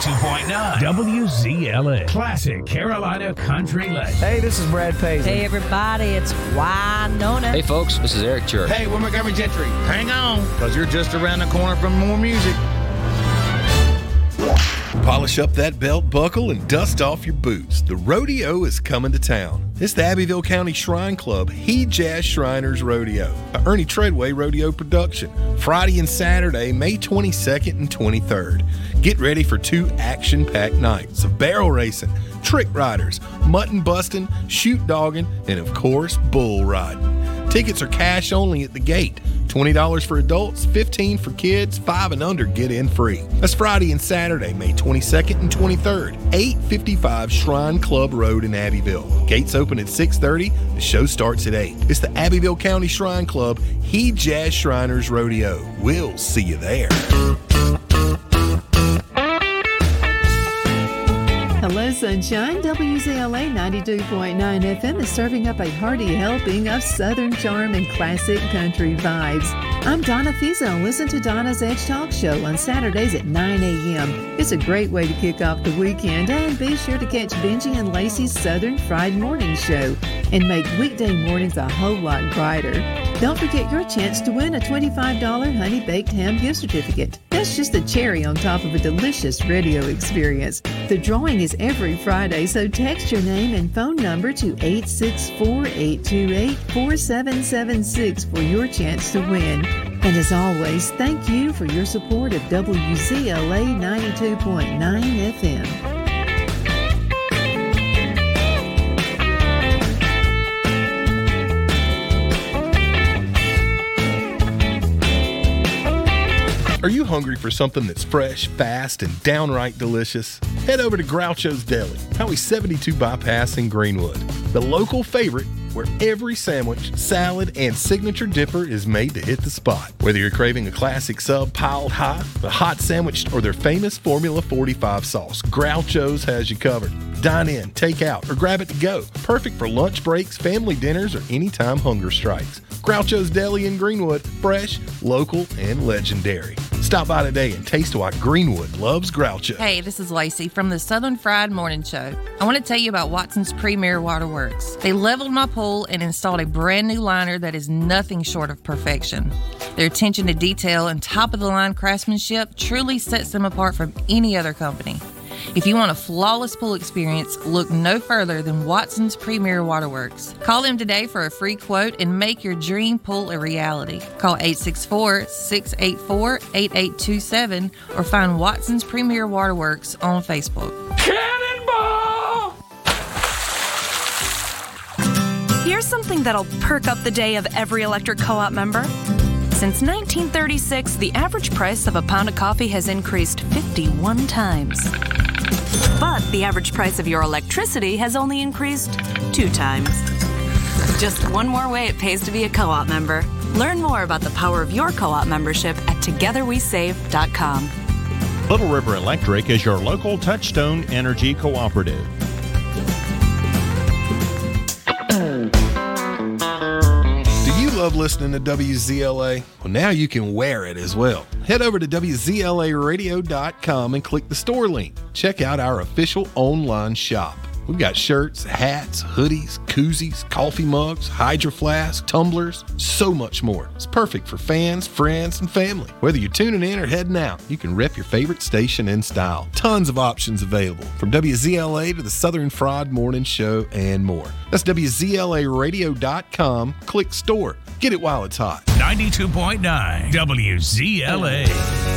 92.9 WZLA. Classic Carolina Country Legend. Hey, this is Brad Paisley. Hey, everybody, it's Wynonna. Hey, folks, this is Eric Church. Hey, we're Montgomery Gentry. Hang on, because you're just around the corner from more music. Polish up that belt buckle and dust off your boots. The rodeo is coming to town. It's the Abbeville County Shrine Club He Jazz Shriners Rodeo, a Ernie Treadway rodeo production, Friday and Saturday, May 22nd and 23rd. Get ready for 2 action-packed nights of barrel racing, trick riders, mutton busting, shoot dogging, and of course, bull riding. Tickets are cash only at the gate. $20 for adults, $15 for kids, 5 and under get in free. That's Friday and Saturday, May 22nd and 23rd, 855 Shrine Club Road in Abbeville. Gates open at 6:30. The show starts at 8. It's the Abbeville County Shrine Club He Jazz Shriners Rodeo. We'll see you there. Hello, Sunshine. WZLA 92.9 FM is serving up a hearty helping of Southern charm and classic country vibes. I'm Donna Fizo. Listen to Donna's Edge Talk Show on Saturdays at 9 a.m. It's a great way to kick off the weekend, and be sure to catch Benji and Lacey's Southern Fried Morning Show and make weekday mornings a whole lot brighter. Don't forget your chance to win a $25 Honey Baked Ham gift certificate. That's just the cherry on top of a delicious radio experience. The drawing is every Friday, so text your name and phone number to 864-828-4776 for your chance to win. And as always, thank you for your support of WZLA 92.9 FM. Are you hungry for something that's fresh, fast, and downright delicious? Head over to Groucho's Deli, Highway 72 Bypass in Greenwood, the local favorite where every sandwich, salad, and signature dipper is made to hit the spot. Whether you're craving a classic sub piled high, a hot sandwich, or their famous Formula 45 sauce, Groucho's has you covered. Dine in, take out, or grab it to go. Perfect for lunch breaks, family dinners, or anytime hunger strikes. Groucho's Deli in Greenwood, fresh, local, and legendary. Stop by today and taste why Greenwood loves Groucho. Hey, this is Lacey from the Southern Fried Morning Show. I want to tell you about Watson's Premier Waterworks. They leveled my pool and installed a brand new liner that is nothing short of perfection. Their attention to detail and top-of-the-line craftsmanship truly sets them apart from any other company. If you want a flawless pool experience, look no further than Watson's Premier Waterworks. Call them today for a free quote and make your dream pool a reality. Call 864-684-8827 or find Watson's Premier Waterworks on Facebook. Cannonball! Here's something that'll perk up the day of every electric co-op member. Since 1936, the average price of a pound of coffee has increased 51 times. But the average price of your electricity has only increased 2 times. Just one more way it pays to be a co-op member. Learn more about the power of your co-op membership at togetherwesave.com. Little River Electric is your local Touchstone Energy Cooperative. Love listening to WZLA? Well, now you can wear it as well. Head over to WZLAradio.com and click the store link. Check out our official online shop. We've got shirts, hats, hoodies, koozies, coffee mugs, Hydro Flask, tumblers, so much more. It's perfect for fans, friends, and family. Whether you're tuning in or heading out, you can rep your favorite station in style. Tons of options available, from WZLA to the Southern Fried Morning Show and more. That's WZLAradio.com. Click store. Get it while it's hot. 92.9 WZLA.